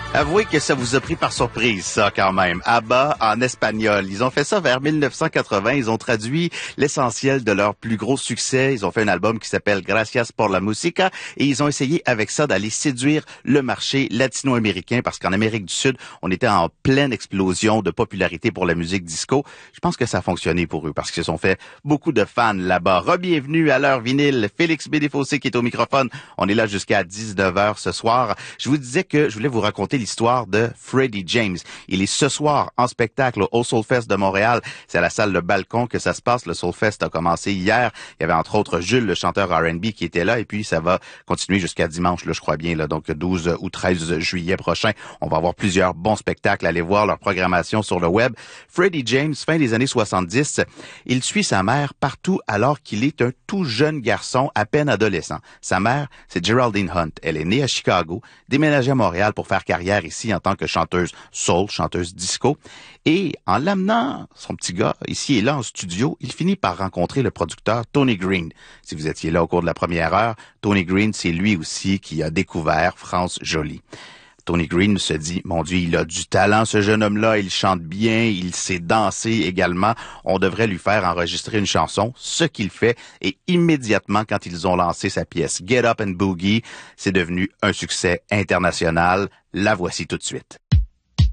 Avouez que ça vous a pris par surprise, ça, quand même. ABBA en espagnol. Ils ont fait ça vers 1980. Ils ont traduit l'essentiel de leur plus gros succès. Ils ont fait un album qui s'appelle Gracias por la Música et ils ont essayé avec ça d'aller séduire le marché latino-américain parce qu'en Amérique du Sud, on était en pleine explosion de popularité pour la musique disco. Je pense que ça a fonctionné pour eux parce qu'ils se sont fait beaucoup de fans là-bas. Re-bienvenue à l'heure vinyle. Félix Bédéfossé qui est au microphone. On est là jusqu'à 19h ce soir. Je vous disais que je voulais vous raconter l'histoire de Freddie James. Il est ce soir en spectacle au Soulfest de Montréal. C'est à la salle Le Balcon que ça se passe. Le Soulfest a commencé hier. Il y avait entre autres Jules, le chanteur R&B, qui était là. Et puis, ça va continuer jusqu'à dimanche, là, je crois bien, là, donc 12 ou 13 juillet prochain. On va avoir plusieurs bons spectacles. Allez voir leur programmation sur le web. Freddie James, fin des années 70, il suit sa mère partout alors qu'il est un tout jeune garçon, à peine adolescent. Sa mère, c'est Geraldine Hunt. Elle est née à Chicago, déménagée à Montréal pour faire carrière ici en tant que chanteuse soul, chanteuse disco. Et en l'amenant, son petit gars, ici et là en studio, il finit par rencontrer le producteur Tony Green. Si vous étiez là au cours de la première heure, Tony Green, c'est lui aussi qui a découvert France Jolie. Tony Green se dit, mon Dieu, il a du talent, ce jeune homme-là, il chante bien, il sait danser également. On devrait lui faire enregistrer une chanson, ce qu'il fait. Et immédiatement, quand ils ont lancé sa pièce Get Up and Boogie, c'est devenu un succès international. La voici tout de suite.